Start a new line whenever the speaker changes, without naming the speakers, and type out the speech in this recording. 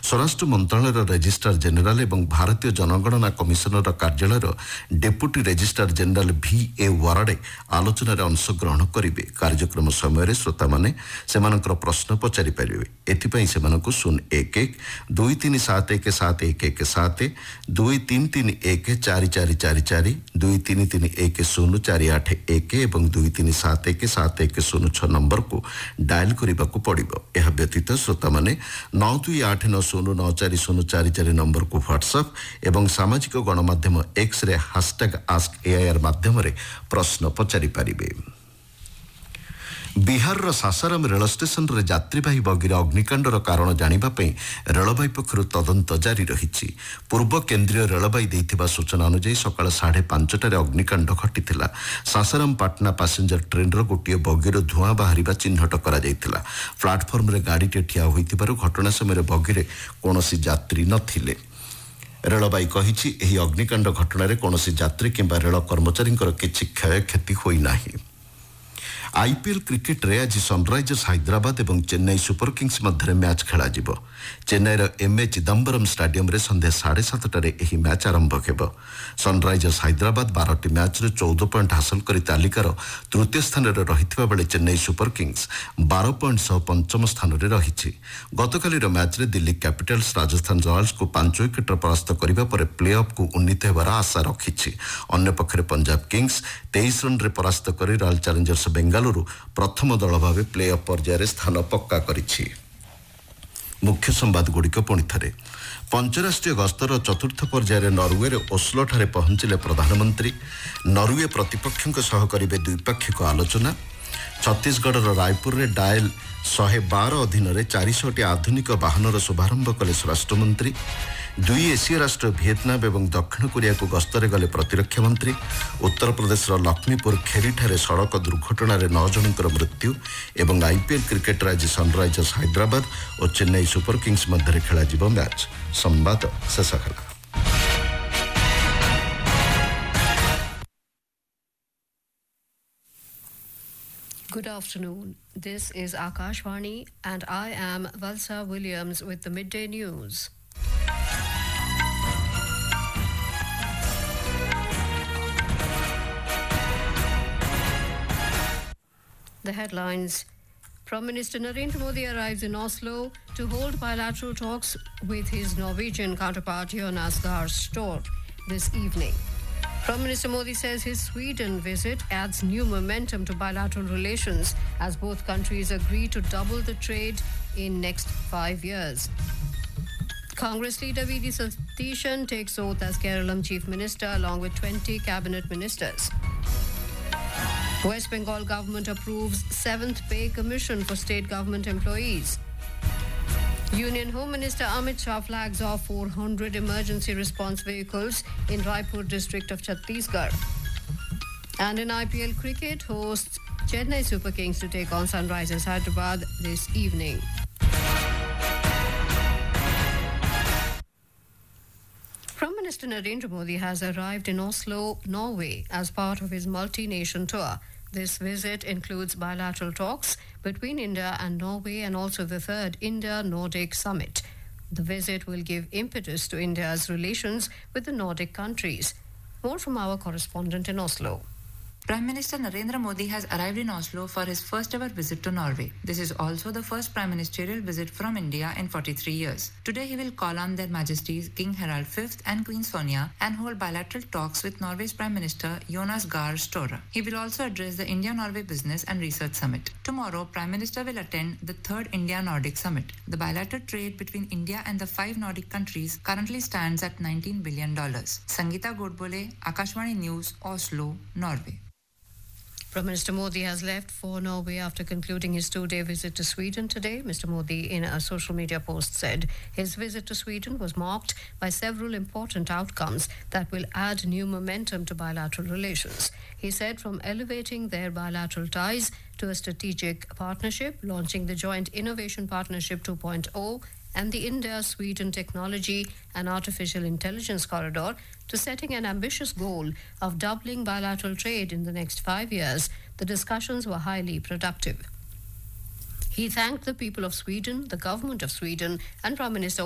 ସ୍ୱରାଷ୍ଟ୍ର ମନ୍ତ୍ରଣାଳୟର registrar general ଏବଂ ଭାରତୀୟ ଜନଗଣନା କମିଶନର କାର୍ଯ୍ୟାଳୟର deputy registrar general V.A. Warade ଆଲୋଚନାରେ ଅଂଶଗ୍ରହଣ କରିବେ। କାର୍ଯ୍ୟକ୍ରମ ସମୟରେ ଶ୍ରୋତାମାନେ ସେମାନଙ୍କର ପ୍ରଶ୍ନ ପଚାରି ପାରିବେ। ଏଥିପାଇଁ ସେମାନଙ୍କୁ 011-2331-7117, 2331-4444, 2331-0481 ଏବଂ 2371-7106 ନମ୍ବରକୁ ଡାଏଲ କରିବାକୁ ପଡ଼ିବ। ଏହା ବ୍ୟତୀତ ଶ୍ରୋତାମାନେ 9289094044 ନମ୍ବରକୁ ହ୍ୱାଟ୍ସଆପ୍ ଏବଂ ସାମାଜିକ ଗଣମାଧ୍ୟମ ଏକ୍ସରେ #AskAIR ମାଧ୍ୟମରେ ପ୍ରଶ୍ନ ପଚାରି ପାରିବେ। ବିହାରର ସାସାରାମ ରେଳ ଷ୍ଟେସନରେ ଯାତ୍ରୀବାହୀ ବଗିରେ ଅଗ୍ନିକାଣ୍ଡର କାରଣ ଜାଣିବା ପାଇଁ ରେଳବାଇ ପକ୍ଷରୁ ତଦନ୍ତ ଜାରି ରହିଛି। ପୂର୍ବ କେନ୍ଦ୍ରୀୟ ରେଳବାଇ ଦେଇଥିବା ସୂଚନା ଅନୁଯାୟୀ ସକାଳ 5:30ଟାରେ ଅଗ୍ନିକାଣ୍ଡ ଘଟିଥିଲା। ସାସାରାମ ପାଟନା ପାସେଞ୍ଜର ଟ୍ରେନ୍ର ଗୋଟିଏ ବଗିରୁ ଧୂଆଁ ବାହାରିବା ଚିହ୍ନଟ କରାଯାଇଥିଲା। ପ୍ଲାଟଫର୍ମରେ ଗାଡ଼ିଟିଏ ଠିଆ ହୋଇଥିବାରୁ ଘଟଣା ସମୟରେ ବଗିରେ କୌଣସି ଯାତ୍ରୀ ନଥିଲେ। ରେଳବାଇ କହିଛି ଏହି ଅଗ୍ନିକାଣ୍ଡ ଘଟଣାରେ କୌଣସି ଯାତ୍ରୀ କିମ୍ବା ରେଳ କର୍ମଚାରୀଙ୍କର କିଛି କ୍ଷୟକ୍ଷତି ହୋଇନାହିଁ। ଆଇପିଏଲ୍ କ୍ରିକେଟରେ ଆଜି ସନ୍ରାଇଜର୍ସ ହାଇଦ୍ରାବାଦ ଏବଂ ଚେନ୍ନାଇ ସୁପର କିଙ୍ଗସ୍ ମଧ୍ୟରେ ମ୍ୟାଚ୍ ଖେଳାଯିବ। ଚେନ୍ନାଇର M.A. ଚିଦାମ୍ବରମ୍ ଷ୍ଟାଡିୟମରେ ସନ୍ଧ୍ୟା 7:30ଟାରେ ଏହି ମ୍ୟାଚ୍ ଆରମ୍ଭ ହେବ। ସନ୍ରାଇଜର୍ସ ହାଇଦ୍ରାବାଦ 12ଟି ମ୍ୟାଚ୍ରେ 14 ପଏଣ୍ଟ ହାସଲ କରି ତାଲିକାର ତୃତୀୟ ସ୍ଥାନରେ ରହିଥିବା ବେଳେ ଚେନ୍ନାଇ ସୁପର କିଙ୍ଗସ୍ 12 ପଏଣ୍ଟ ସହ ପଞ୍ଚମ ସ୍ଥାନରେ ରହିଛି। ଗତକାଲିର ମ୍ୟାଚ୍ରେ ଦିଲ୍ଲୀ କ୍ୟାପିଟାଲ୍ସ ରାଜସ୍ଥାନ ରୟାଲ୍ସକୁ 5 ୱିକେଟରେ ପରାସ୍ତ କରିବା ପରେ ପ୍ଲେ ଅଫ୍କୁ ଉନ୍ନୀତ ହେବାର ଆଶା ରଖିଛି। ଅନ୍ୟପକ୍ଷରେ ପଞ୍ଜାବ କିଙ୍ଗସ୍ 23 ରନ୍ରେ ପରାସ୍ତ କରି ରୟାଲ ଚ୍ୟାଲେଞ୍ଜର୍ସ ବେଙ୍ଗାଲୁରୁ ପ୍ରଥମ ଦଳ ଭାବେ ପ୍ଲେ ଅଫ୍ ପର୍ଯ୍ୟାୟରେ ସ୍ଥାନ ପକ୍କା କରିଛି। ମୁଖ୍ୟ ସମ୍ବାଦଗୁଡ଼ିକ ପୁଣିଥରେ। ପଞ୍ଚରାଷ୍ଟ୍ରୀୟ ଗସ୍ତର ଚତୁର୍ଥ ପର୍ଯ୍ୟାୟରେ ନରୱେର ଓସ୍ଲୋଠାରେ ପହଞ୍ଚିଲେ ପ୍ରଧାନମନ୍ତ୍ରୀ। ନରୱେ ପ୍ରତିପକ୍ଷଙ୍କ ସହ କରିବେ ଦ୍ୱିପାକ୍ଷିକ ଆଲୋଚନା। ଛତିଶଗଡ଼ର ରାୟପୁରରେ ଡାଏଲ 112 ଅଧୀନରେ 400ଟି ଆଧୁନିକ ବାହନର ଶୁଭାରମ୍ଭ କଲେ ସ୍ୱରାଷ୍ଟ୍ରମନ୍ତ୍ରୀ। ଦୁଇ ଏସୀୟ ରାଷ୍ଟ୍ର ଭିଏତନାମ ଏବଂ ଦକ୍ଷିଣ କୋରିଆକୁ ଗସ୍ତରେ ଗଲେ ପ୍ରତିରକ୍ଷା ମନ୍ତ୍ରୀ। ଉତ୍ତରପ୍ରଦେଶର ଲକ୍ଷ୍ମୀପୁର ଖେରିଠାରେ ସଡ଼କ ଦୁର୍ଘଟଣାରେ 9 ଜଣଙ୍କର ମୃତ୍ୟୁ। ଏବଂ ଆଇପିଏଲ୍ କ୍ରିକେଟରେ ଆଜି ସନ୍ରାଇଜର୍ସ ହାଇଦ୍ରାବାଦ ଓ ଚେନ୍ନାଇ ସୁପର କିଙ୍ଗସ୍ ମଧ୍ୟରେ ଖେଳାଯିବ ମ୍ୟାଚ୍। ସମ୍ବାଦ ଶେଷ ହେଲା।
Good afternoon. This is Akashvani and I am Valsa Williams with the midday news. The headlines. Prime Minister Narendra Modi arrives in Oslo to hold bilateral talks with his Norwegian counterpart Jonas Gahr Store this evening. Prime Minister Modi says his Sweden visit adds new momentum to bilateral relations as both countries agree to double the trade in next 5 years. Congress leader V.D. Satishan takes oath as Keralam Chief Minister along with 20 cabinet ministers. West Bengal government approves 7th pay commission for state government employees. Union Home Minister Amit Shah flags off 400 emergency response vehicles in Raipur district of Chhattisgarh. And in IPL cricket, hosts Chennai Super Kings to take on Sunrisers Hyderabad this evening. Prime Minister Narendra Modi has arrived in Oslo, Norway, as part of his multi-nation tour. This visit includes bilateral talks between India and Norway and also the third India-Nordic summit. The visit will give impetus to India's relations with the Nordic countries. More from our correspondent in Oslo.
Prime Minister Narendra Modi has arrived in Oslo for his first ever visit to Norway. This is also the first prime ministerial visit from India in 43 years. Today he will call on Their Majesties King Harald V and Queen Sonja and hold bilateral talks with Norway's Prime Minister Jonas Gahr Store. He will also address the India-Norway Business and Research Summit. Tomorrow, Prime Minister will attend the third India-Nordic Summit. The bilateral trade between India and the 5 Nordic countries currently stands at $19 billion. Sangeeta Godbole, Akashvani News, Oslo, Norway.
Prime Minister Modi has left for Norway after concluding his 2-day visit to Sweden today. Mr. Modi, in a social media post, said his visit to Sweden was marked by several important outcomes that will add new momentum to bilateral relations. He said from elevating their bilateral ties to a strategic partnership, launching the Joint Innovation Partnership 2.0, and the India-Sweden Technology and Artificial Intelligence Corridor, to setting an ambitious goal of doubling bilateral trade in the next 5 years, the discussions were highly productive. He thanked the people of Sweden, the government of Sweden, and Prime Minister